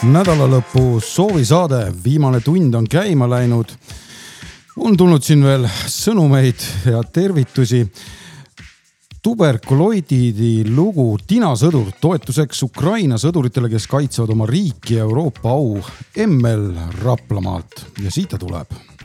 Nädalalõpu soovisaade, viimane tund on käima läinud. On tulnud siin veel sõnumeid ja tervitusi. Tuberkuloididi lugu Tina sõdur toetuseks Ukraina sõduritele, kes kaitsevad oma riiki ja Euroopa au ML Raplamaalt. Ja siit ta tuleb.